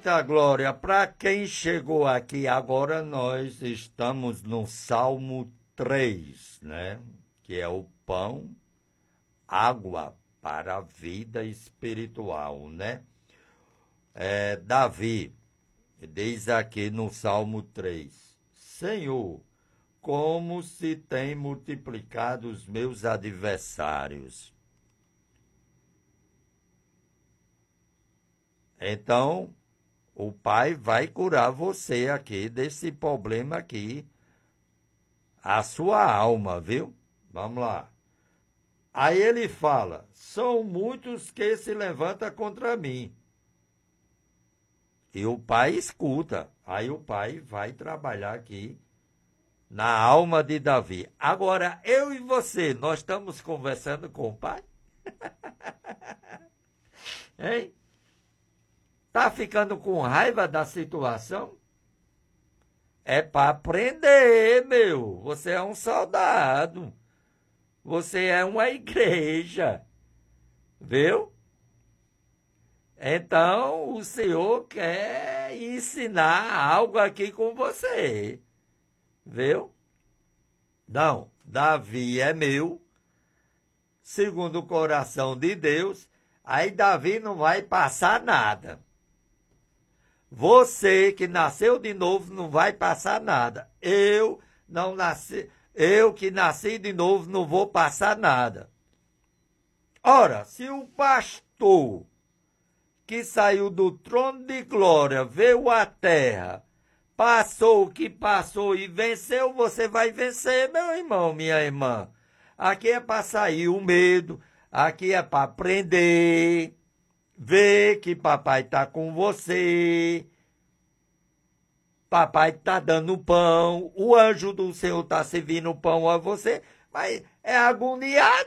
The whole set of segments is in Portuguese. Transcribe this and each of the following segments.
Eita, Glória, para quem chegou aqui agora, nós estamos no Salmo 3, né? Que é o pão, água para a vida espiritual, né? Davi diz aqui no Salmo 3, Senhor, como se tem multiplicado os meus adversários. Então, o Pai vai curar você aqui desse problema aqui, a sua alma, viu? Vamos lá. Aí ele fala, são muitos que se levantam contra mim. E o Pai escuta. Aí o Pai vai trabalhar aqui na alma de Davi. Agora, eu e você, nós estamos conversando com o Pai? Hein? Tá ficando com raiva da situação? É para aprender, meu. Você é um soldado. Você é uma igreja. Viu? Então, o Senhor quer ensinar algo aqui com você. Viu? Não, Davi é meu, segundo o coração de Deus. Aí Davi não vai passar nada. Você que nasceu de novo não vai passar nada. Eu que nasci de novo não vou passar nada. Ora, se o pastor que saiu do trono de glória veio à terra, passou o que passou e venceu, você vai vencer, meu irmão, minha irmã. Aqui é para sair o medo, aqui é para aprender. Vê que papai está com você, papai está dando pão, o anjo do Senhor está servindo pão a você, mas é agoniado.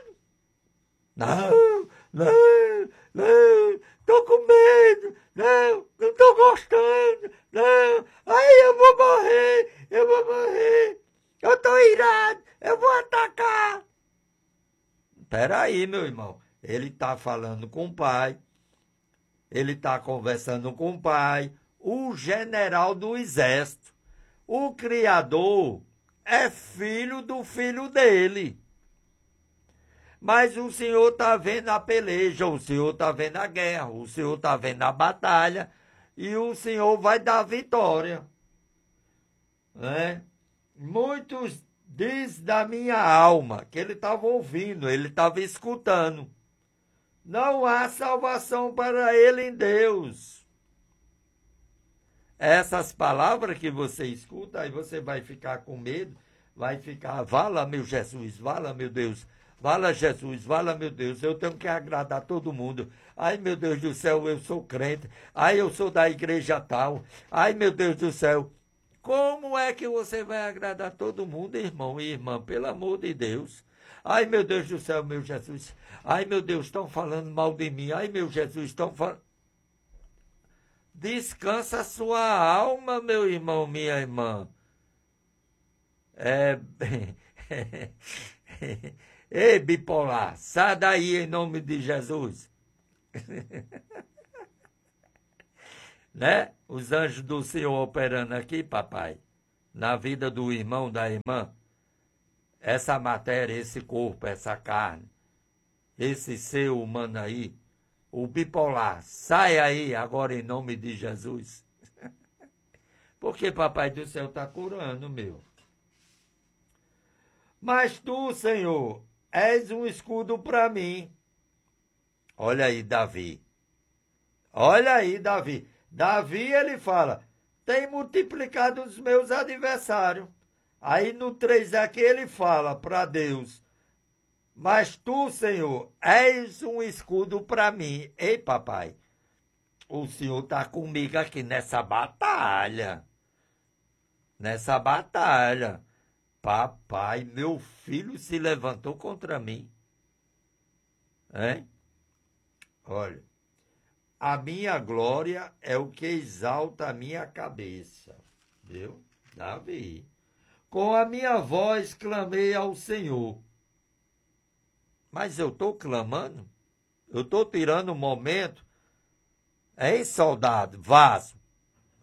Não, tô com medo, não tô gostando, não, aí eu vou morrer, eu tô irado, eu vou atacar. Peraí, meu irmão, ele está falando com o pai. Ele está conversando com o pai, o general do exército. O Criador é filho do filho dele. Mas o Senhor está vendo a peleja, o Senhor está vendo a guerra, o Senhor está vendo a batalha e o Senhor vai dar vitória. Né? Muitos diz da minha alma, que ele estava ouvindo, ele estava escutando. Não há salvação para ele em Deus. Essas palavras que você escuta, aí você vai ficar com medo, vai ficar, vala meu Jesus, vala meu Deus, vala Jesus, vala meu Deus, eu tenho que agradar todo mundo. Ai meu Deus do céu, eu sou crente, ai eu sou da igreja tal, ai meu Deus do céu. Como é que você vai agradar todo mundo, irmão e irmã, pelo amor de Deus? Ai, meu Deus do céu, meu Jesus. Ai, meu Deus, estão falando mal de mim. Ai, meu Jesus, estão falando... Descansa a sua alma, meu irmão, minha irmã. Ei, bipolar, sai daí em nome de Jesus. Né? Os anjos do Senhor operando aqui, papai, na vida do irmão, da irmã. Essa matéria, esse corpo, essa carne, esse ser humano aí, o bipolar, sai aí agora em nome de Jesus. Porque papai do céu está curando, meu. Mas tu, Senhor, és um escudo para mim. Olha aí, Davi. Olha aí, Davi. Davi, ele fala, tem multiplicado os meus adversários. Aí no 3 aqui ele fala para Deus, mas tu, Senhor, és um escudo para mim. Ei, papai, o Senhor está comigo aqui nessa batalha. Nessa batalha. Papai, meu filho se levantou contra mim. Hein? Olha, a minha glória é o que exalta a minha cabeça. Viu? Davi. Com a minha voz clamei ao Senhor. Mas eu estou clamando? Eu estou tirando um momento? Hein, soldado? Vaso.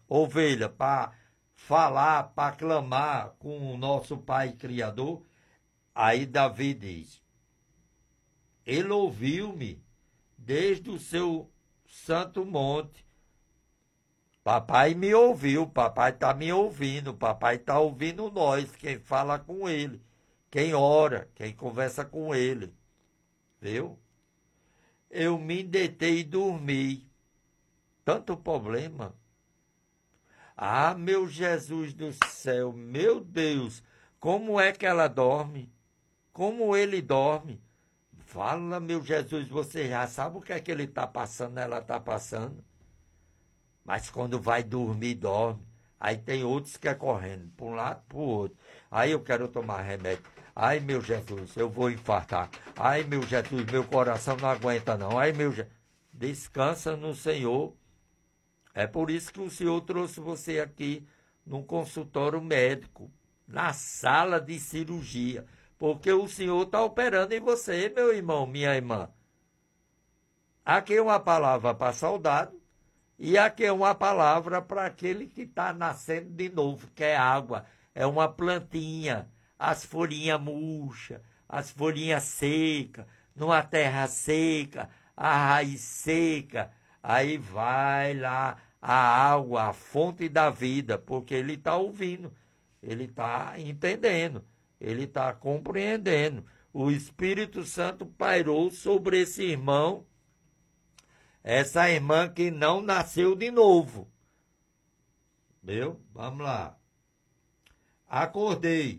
ovelha, para falar, para clamar com o nosso Pai Criador. Aí Davi diz, ele ouviu-me desde o seu santo monte. Papai me ouviu, papai está me ouvindo, papai está ouvindo nós, quem fala com ele, quem ora, quem conversa com ele. Viu? Eu me deitei e dormi. Tanto problema. Ah, meu Jesus do céu, meu Deus, como é que ela dorme? Como ele dorme? Fala, meu Jesus, você já sabe o que é que ele está passando, ela está passando? Mas quando vai dormir, dorme. Aí tem outros que é correndo, para um lado, para o outro. Aí eu quero tomar remédio. Ai, meu Jesus, eu vou infartar. Ai, meu Jesus, meu coração não aguenta não. Ai, meu Jesus. Descansa no Senhor. É por isso que o Senhor trouxe você aqui num consultório médico, na sala de cirurgia. Porque o Senhor está operando em você, meu irmão, minha irmã. Aqui é uma palavra para soldado e aqui é uma palavra para aquele que está nascendo de novo, que é água. É uma plantinha, as folhinhas murchas, as folhinhas secas, numa terra seca, a raiz seca. Aí vai lá a água, a fonte da vida, porque ele está ouvindo, ele está entendendo, ele está compreendendo. O Espírito Santo pairou sobre esse irmão, essa irmã que não nasceu de novo. Viu? Vamos lá. Acordei,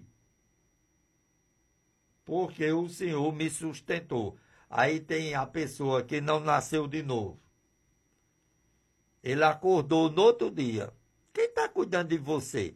porque o Senhor me sustentou. Aí tem a pessoa que não nasceu de novo. Ele acordou no outro dia. Quem está cuidando de você?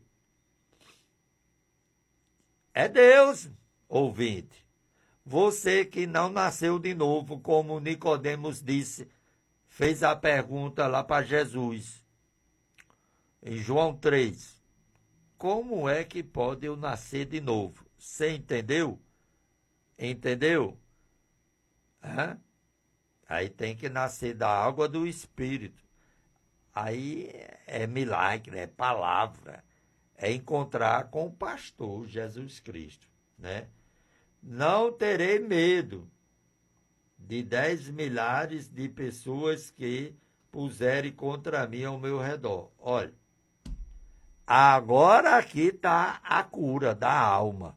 É Deus, ouvinte. Você que não nasceu de novo, como Nicodemos disse, fez a pergunta lá para Jesus. Em João 3. Como é que pode eu nascer de novo? Você entendeu? Entendeu? Hã? Aí tem que nascer da água do Espírito. Aí é milagre, é palavra, é encontrar com o pastor Jesus Cristo, né? Não terei medo de 10 milhares de pessoas que puserem contra mim ao meu redor. Olha, agora aqui está a cura da alma.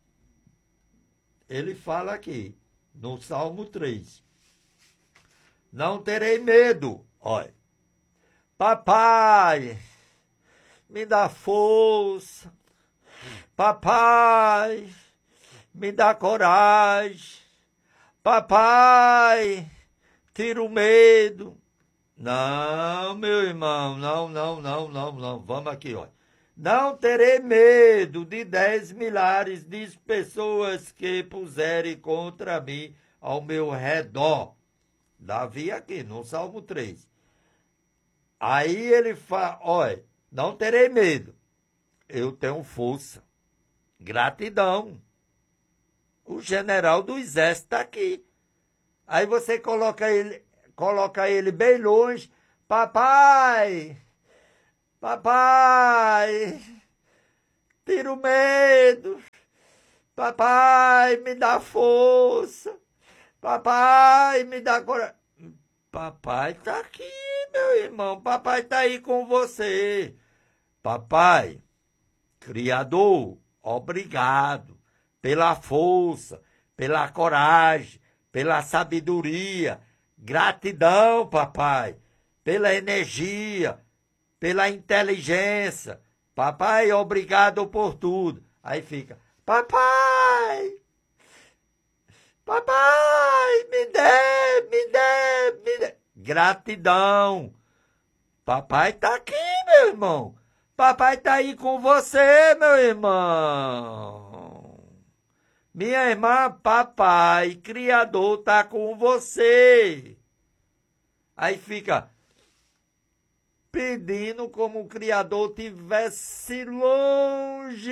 Ele fala aqui, no Salmo 3. Não terei medo, olha. Papai, me dá força. Papai, me dá coragem. Papai, tira o medo. Não, meu irmão, não. Vamos aqui, olha. Não terei medo de 10 milhares de pessoas que puserem contra mim ao meu redor. Davi aqui, no Salmo 3. Aí ele fala, olha, não terei medo, eu tenho força, gratidão. O general do exército está aqui. Aí você coloca ele bem longe, papai, tira o medo, papai, me dá força, papai, me dá coragem. Papai está aqui, meu irmão. Papai está aí com você. Papai, Criador, obrigado pela força, pela coragem, pela sabedoria. Gratidão, papai, pela energia, pela inteligência. Papai, obrigado por tudo. Aí fica, papai, me dê. Gratidão. Papai tá aqui, meu irmão. Papai tá aí com você, meu irmão. Minha irmã, papai, Criador, tá com você. Aí fica pedindo como o Criador tivesse longe.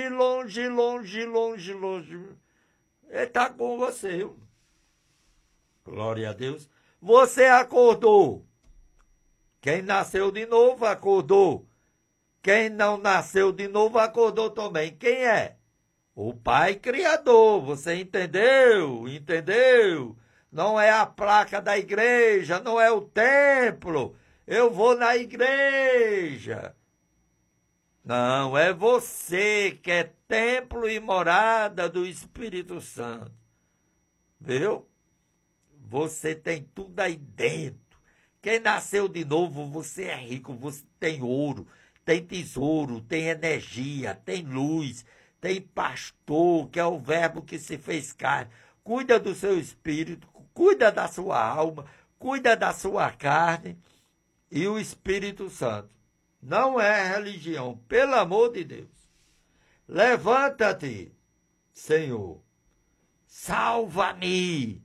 Ele tá com você. Glória a Deus. Você acordou. Quem nasceu de novo acordou. Quem não nasceu de novo acordou também. Quem é? O Pai Criador. Você entendeu? Entendeu? Não é a placa da igreja, não é o templo. Eu vou na igreja. Não, é você que é templo e morada do Espírito Santo. Viu? Você tem tudo aí dentro. Quem nasceu de novo, você é rico, você tem ouro, tem tesouro, tem energia, tem luz, tem pastor, que é o verbo que se fez carne. Cuida do seu espírito, cuida da sua alma, cuida da sua carne e o Espírito Santo. Não é religião, pelo amor de Deus. Levanta-te, Senhor, salva-me.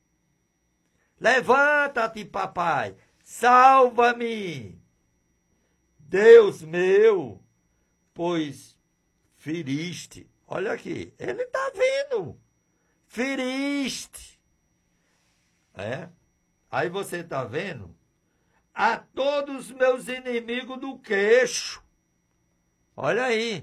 Levanta-te, papai, salva-me. Deus meu, pois feriste. Olha aqui, ele está vindo. Feriste. Aí você está vendo? A todos os meus inimigos do queixo. Olha aí.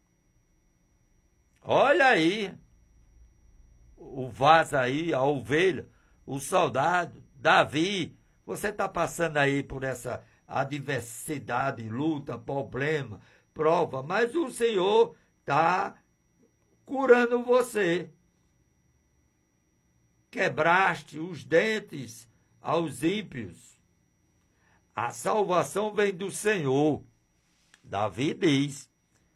Olha aí. O vaso aí, a ovelha, o soldado, Davi. Você está passando aí por essa adversidade, luta, problema, prova, mas o Senhor está curando você. Quebraste os dentes aos ímpios. A salvação vem do Senhor. Davi diz.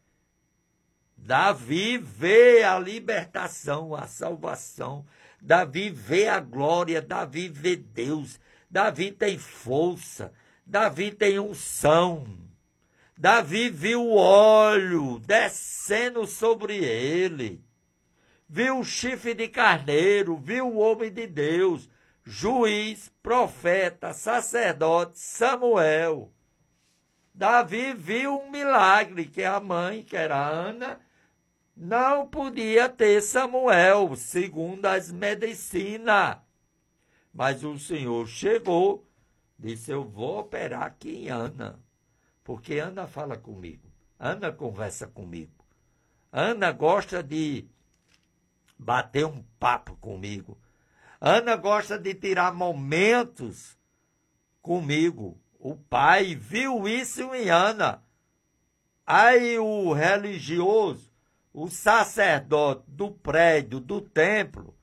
Davi vê a libertação, a salvação. Davi vê a glória, Davi vê Deus. Davi tem força, Davi tem unção. Davi viu o óleo descendo sobre ele. Viu o chifre de carneiro, viu o homem de Deus, juiz, profeta, sacerdote, Samuel. Davi viu um milagre, que a mãe, que era Ana, não podia ter Samuel, segundo as medicinas. Mas o Senhor chegou, disse, eu vou operar aqui em Ana, porque Ana fala comigo, Ana conversa comigo, Ana gosta de bater um papo comigo, Ana gosta de tirar momentos comigo. O pai viu isso em Ana. Aí o religioso, o sacerdote do prédio, do templo,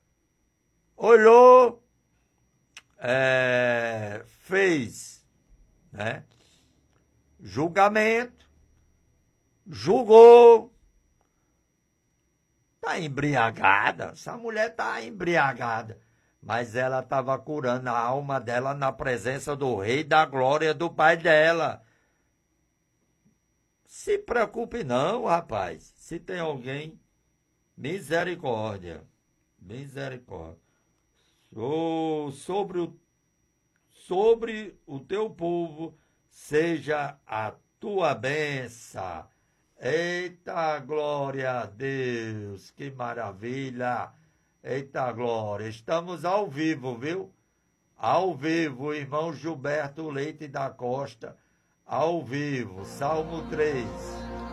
olhou, fez, né, julgamento, julgou. Está embriagada, essa mulher está embriagada. Mas ela estava curando a alma dela na presença do rei da glória do pai dela. Se preocupe não, rapaz. Se tem alguém, misericórdia. Misericórdia. Sobre o teu povo seja a tua bênção. Eita, glória a Deus, que maravilha. Eita, glória. Estamos ao vivo, viu? Ao vivo, o irmão Gilberto Leite da Costa. Ao vivo, Salmo 3.